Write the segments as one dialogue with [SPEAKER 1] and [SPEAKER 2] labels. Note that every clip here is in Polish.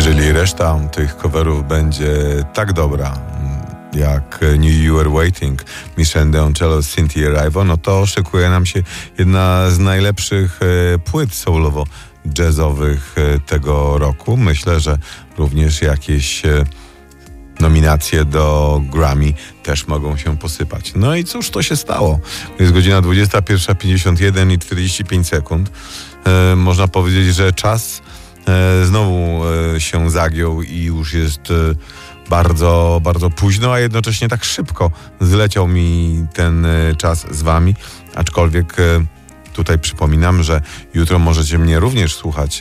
[SPEAKER 1] Jeżeli reszta tych coverów będzie tak dobra jak Knew You Were Waiting, Michelle DeAngelo, Cynthia Erivo, no to szykuje nam się jedna z najlepszych płyt soulowo-jazzowych tego roku. Myślę, że również jakieś nominacje do Grammy też mogą się posypać. No i cóż to się stało? Jest godzina 21:51 i 45 sekund. Można powiedzieć, że czas znowu się zagiął i już jest bardzo, bardzo późno, a jednocześnie tak szybko zleciał mi ten czas z wami, aczkolwiek tutaj przypominam, że jutro możecie mnie również słuchać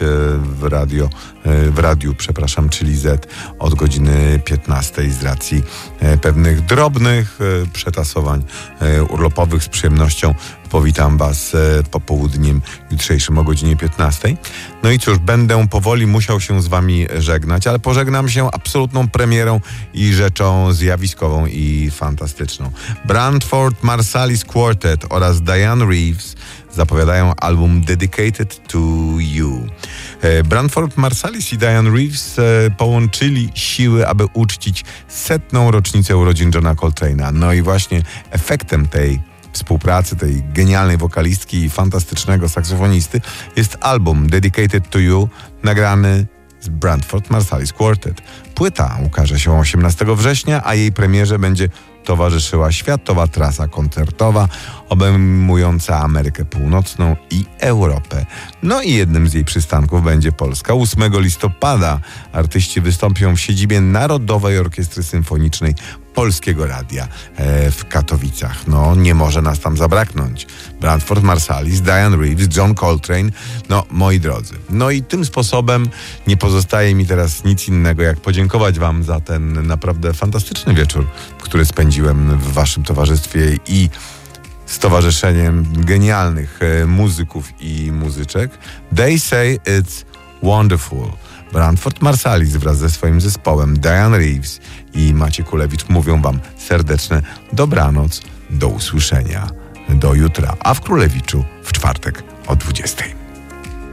[SPEAKER 1] w radiu, czyli Z, od godziny 15 z racji pewnych drobnych przetasowań urlopowych. Z przyjemnością powitam was popołudniem jutrzejszym o godzinie 15. No i cóż, będę powoli musiał się z wami żegnać, ale pożegnam się absolutną premierą i rzeczą zjawiskową i fantastyczną. Branford Marsalis Quartet oraz Diane Reeves zapowiadają album Dedicated to You. Branford Marsalis i Diane Reeves połączyli siły, aby uczcić 100. rocznicę urodzin Johna Coltrane'a. No i właśnie efektem tej współpracy, tej genialnej wokalistki i fantastycznego saksofonisty jest album Dedicated to You, nagrany z Branford Marsalis Quartet. Płyta ukaże się 18 września, a jej premierze będzie towarzyszyła światowa trasa koncertowa obejmująca Amerykę Północną i Europę. No i jednym z jej przystanków będzie Polska. 8 listopada artyści wystąpią w siedzibie Narodowej Orkiestry Symfonicznej Polskiego Radia w Katowicach. No, nie może nas tam zabraknąć. Branford Marsalis, Diane Reeves, John Coltrane, no, moi drodzy. No i tym sposobem nie pozostaje mi teraz nic innego, jak podziękować wam za ten naprawdę fantastyczny wieczór, który spędziłem w waszym towarzystwie i z towarzyszeniem genialnych muzyków i muzyczek. They say it's wonderful. Branford Marsalis wraz ze swoim zespołem, Diane Reeves i Maciej Kulewicz mówią wam serdeczne dobranoc, do usłyszenia, do jutra, a w Królewiczu w czwartek o 20:00.